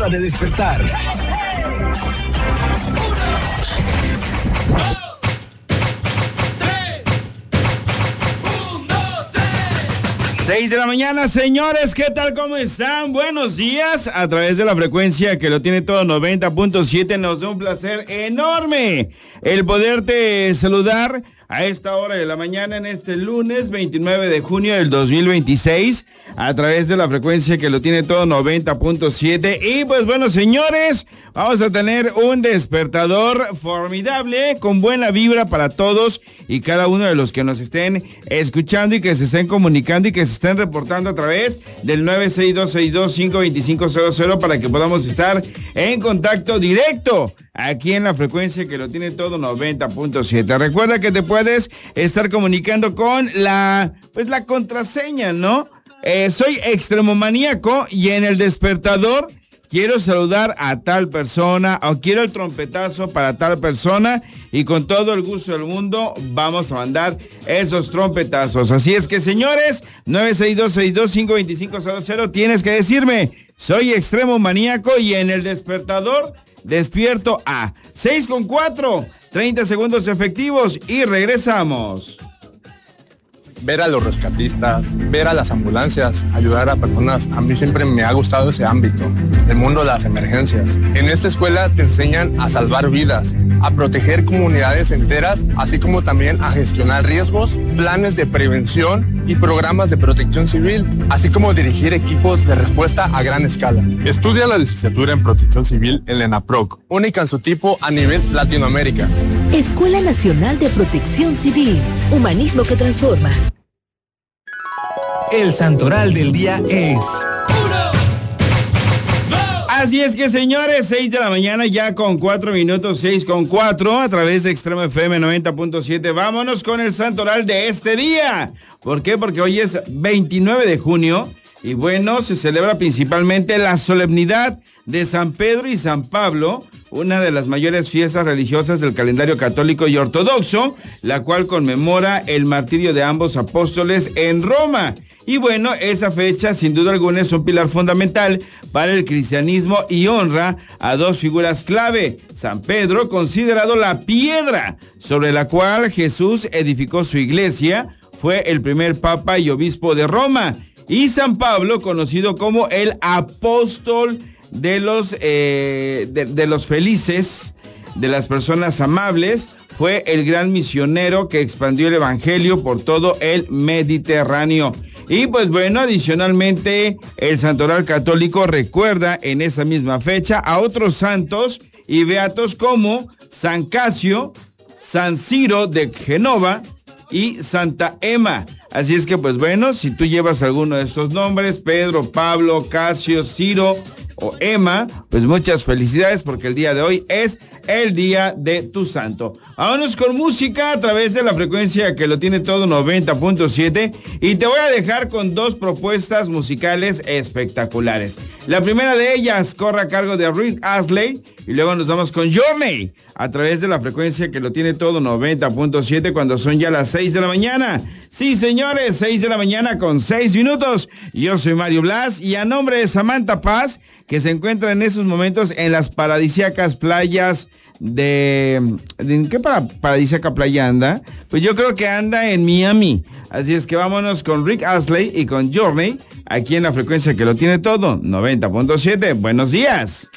acaba de despertar. 6 de la mañana, señores, ¿qué tal? ¿Cómo están? Buenos días. A través de la frecuencia que lo tiene todo 90.7, nos da un placer enorme el poderte saludar a esta hora de la mañana en este lunes 29 de junio del 2026 a través de la frecuencia que lo tiene todo 90.7. Y pues bueno, señores, vamos a tener un despertador formidable con buena vibra para todos y cada uno de los que nos estén escuchando y que se estén comunicando y que se estén reportando a través del 96262-52500 para que podamos estar en contacto directo aquí en la frecuencia que lo tiene todo 90.7. Recuerda que te puedes estar comunicando con la contraseña, ¿no? Soy extremomaníaco y en el despertador quiero saludar a tal persona o quiero el trompetazo para tal persona y con todo el gusto del mundo vamos a mandar esos trompetazos. Así es que, señores, 96262-52500, tienes que decirme, soy extremomaníaco y en el despertador despierto a 6:04, 30 segundos efectivos y regresamos. Ver a los rescatistas, ver a las ambulancias, ayudar a personas. A mí siempre me ha gustado ese ámbito, el mundo de las emergencias. En esta escuela te enseñan a salvar vidas, a proteger comunidades enteras, así como también a gestionar riesgos, planes de prevención y programas de protección civil, así como dirigir equipos de respuesta a gran escala. Estudia la licenciatura en protección civil en la ENAPROC, única en su tipo a nivel Latinoamérica. Escuela Nacional de Protección Civil, humanismo que transforma. El santoral del día es... Así es que, señores, 6 de la mañana ya con 4 minutos, 6:04 a través de Extremo FM 90.7. Vámonos con el santoral de este día. ¿Por qué? Porque hoy es 29 de junio y bueno, se celebra principalmente la solemnidad de San Pedro y San Pablo, una de las mayores fiestas religiosas del calendario católico y ortodoxo, la cual conmemora el martirio de ambos apóstoles en Roma. Y bueno, esa fecha sin duda alguna es un pilar fundamental para el cristianismo y honra a dos figuras clave. San Pedro, considerado la piedra sobre la cual Jesús edificó su iglesia, fue el primer papa y obispo de Roma. Y San Pablo, conocido como el apóstol de los felices, de las personas amables, fue el gran misionero que expandió el evangelio por todo el Mediterráneo. Y pues bueno, adicionalmente, el santoral católico recuerda en esa misma fecha a otros santos y beatos como San Casio, San Ciro de Génova y Santa Emma. Así es que pues bueno, si tú llevas alguno de estos nombres, Pedro, Pablo, Casio, Ciro o Emma, pues muchas felicidades porque el día de hoy es el día de tu santo. Vámonos con música a través de la frecuencia que lo tiene todo 90.7 y te voy a dejar con dos propuestas musicales espectaculares. La primera de ellas corre a cargo de Rick Astley y luego nos vamos con Journey a través de la frecuencia que lo tiene todo 90.7 cuando son ya las 6 de la mañana. Sí, señores, 6 de la mañana con 6 minutos. Yo soy Mario Blas y a nombre de Samantha Paz, que se encuentra en esos momentos en las paradisíacas playas ¿en qué paradisíaca playa anda? Pues yo creo que anda en Miami. Así es que vámonos con Rick Astley y con Journey aquí en la frecuencia que lo tiene todo 90.7. Buenos días.